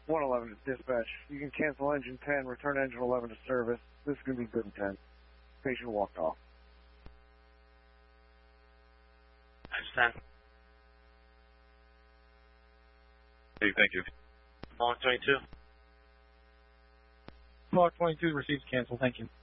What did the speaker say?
111 to dispatch. You can cancel engine 10, return engine 11 to service. This is going to be good in 10. Patient walked off. Times 10. Hey, thank you. Long 22. Block 22 receives cancel, thank you.